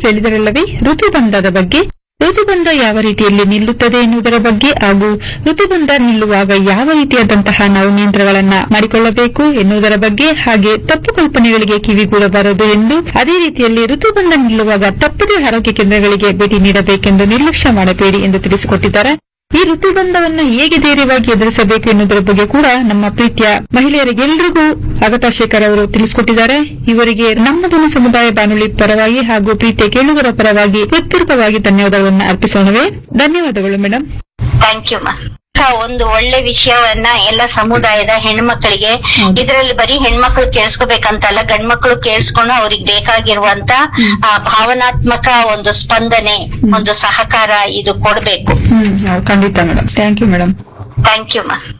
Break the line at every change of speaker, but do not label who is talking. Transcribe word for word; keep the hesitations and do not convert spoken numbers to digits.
ಕೇಳಿದರಲ್ಲವೇ ಋತುಬಂಧದ ಬಗ್ಗೆ. ಋತುಬಂಧ ಯಾವ ರೀತಿಯಲ್ಲಿ ನಿಲ್ಲುತ್ತದೆ ಎನ್ನುವುದರ ಬಗ್ಗೆ ಹಾಗೂ ಋತುಬಂಧ ನಿಲ್ಲುವಾಗ ಯಾವ ರೀತಿಯಾದಂತಹ ನಾವು ನಿಯಂತ್ರಣಗಳನ್ನ ಮಾಡಿಕೊಳ್ಳಬೇಕು ಎನ್ನುವುದರ ಬಗ್ಗೆ, ಹಾಗೆ ತಪ್ಪು ಕಲ್ಪನೆಗಳಿಗೆ ಕಿವಿಗೂಡಬಾರದು ಎಂದು, ಅದೇ ರೀತಿಯಲ್ಲಿ ಋತುಬಂಧ ನಿಲ್ಲುವಾಗ ತಪ್ಪದೇ ಆರೋಗ್ಯ ಕೇಂದ್ರಗಳಿಗೆ ಭೇಟಿ ನೀಡಬೇಕೆಂದು ನಿರ್ಲಕ್ಷ್ಯ ಮಾಡಬೇಡಿ ಎಂದು ತಿಳಿಸಿಕೊಟ್ಟಿದ್ದಾರೆ. ಈ ಋತುಬಂಧವನ್ನ ಹೇಗೆ ಧೈರ್ಯವಾಗಿ ಎದುರಿಸಬೇಕು ಎನ್ನುವುದರ ಬಗ್ಗೆ ಕೂಡ ನಮ್ಮ ಪ್ರೀತಿಯ ಮಹಿಳೆಯರಿಗೆಲ್ಲರಿಗೂ ಅಗತಾ ಶೇಖರ್ ಅವರು ತಿಳಿಸಿಕೊಟ್ಟಿದ್ದಾರೆ. ಇವರಿಗೆ ನಮ್ಮ ಧ್ವನಿ ಸಮುದಾಯ ಬಾನುಲಿ ಪರವಾಗಿ ಹಾಗೂ ಪ್ರೀತಿಯ ಕೇಳುಗರ ಪರವಾಗಿ ಹೃತ್ಪೂರ್ವಕವಾಗಿ ಧನ್ಯವಾದಗಳನ್ನು ಅರ್ಪಿಸೋಣವೇ. ಧನ್ಯವಾದಗಳು ಮೇಡಮ್.
ಥ್ಯಾಂಕ್ ಯು ಮಾ. ಒಂದು ಒಳ್ಳೆ ವಿಷಯವನ್ನ ಎಲ್ಲ ಸಮುದಾಯದ ಹೆಣ್ಮಕ್ಳಿಗೆ, ಇದ್ರಲ್ಲಿ ಬರೀ ಹೆಣ್ಮಕ್ಳು ಕೇಳಿಸ್ಕೋಬೇಕಂತಲ್ಲ, ಗಂಡ್ಮಕ್ಳು ಕೇಳಿಸ್ಕೊಂಡು ಅವ್ರಿಗೆ ಬೇಕಾಗಿರುವಂತ ಆ ಭಾವನಾತ್ಮಕ ಒಂದು ಸ್ಪಂದನೆ, ಒಂದು ಸಹಕಾರ ಇದು ಕೊಡ್ಬೇಕು.
ಹ್ಮ್ ಖಂಡಿತ madam. Thank you madam.
Thank you ಮಾ.